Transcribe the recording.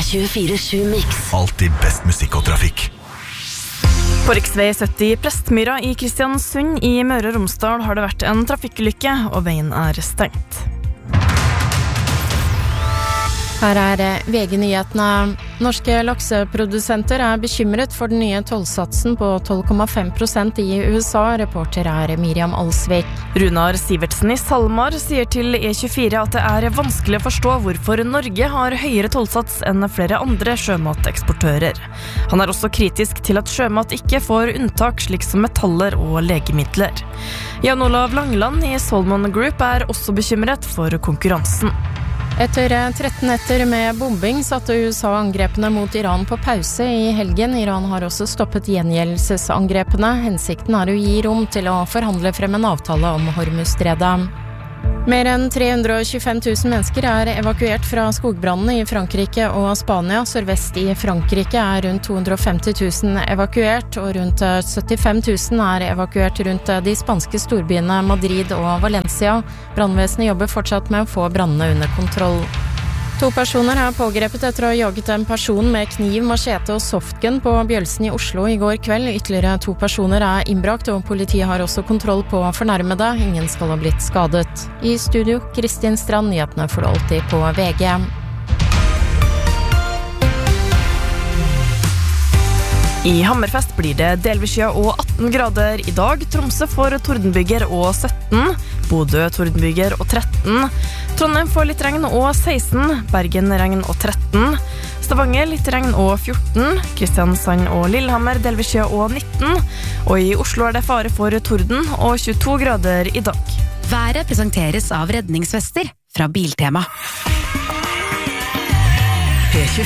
24/7 Mix. Alltid best musikk og trafikk. På riksvei 70 Prestmyra i Kristiansund i Møre og Romsdal har det vært en trafikkulykke, og veien er stengt. Her VG-nyhetene. Norske lakseprodusenter er bekymret for den nye tollsatsen på 12,5% i USA. Reporter Miriam Alsvik. Runar Sivertsen i SalMar sier til E24 at det er vanskelig å forstå hvorfor Norge har høyere tollsats enn flere andre sjømateksportører. Han er også kritisk til at sjømat ikke får unntak slik som metaller og legemidler. Jan Olav Langeland i Solomon Group er også bekymret for konkurransen. Etter 13 netter med bombing satte USA angrepene mot Iran på pause i helgen. Iran har også stoppet gjengjeldelsesangrepene. Hensikten er å gi rom til å forhandle frem en avtale om Hormuzstredet. Mer enn 325 000 mennesker er evakuert fra skogbrannene i Frankrike og Spania. Sørvest i Frankrike er rundt 250 000 evakuert, og rundt 75 000 er evakuert rundt de spanske storbyene Madrid og Valencia. Brannvesenet jobber fortsatt med å få brannene under kontroll. 2 personer er pågrepet etter å ha jaget en person med kniv, machete og softgun på Bjølsen i Oslo i går kveld. Ytterligere 2 personer er innbrakt, og politiet har også kontroll på fornærmede. Ingen skal ha blitt skadet. I studio, Kristin Strand, nyhetene får du alltid på VG. I Hammerfest blir det delvis skya og 18 grader i dag. Tromsø får tordenbyger og 17. Bodø tordenbyger og 13. Trondheim får litt regn og 16. Bergen regn og 13. Stavanger litt regn og 14. Kristiansand og Lillehammer delvis skya og 19. Og i Oslo er det fare for torden og 22 grader i dag. Været presenteres av redningsvester fra Biltema.